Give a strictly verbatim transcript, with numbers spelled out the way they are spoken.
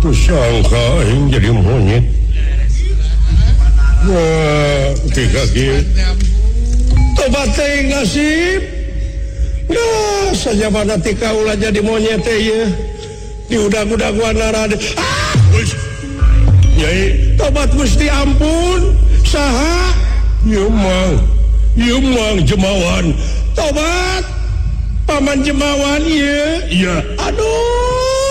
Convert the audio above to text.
kusangka aing jadi monyet. Wah, tiga kieu. Tobat teh nasib. Nah, saja mana tika ulah jadi monyet teh ieu. Diudag-udaguan Raden. Ah! Nyai, tobat Gusti ampun. Saha? Ieu mah, ieu mah jemawan. Tobat. Paman jemawan ieu. Iya. Aduh.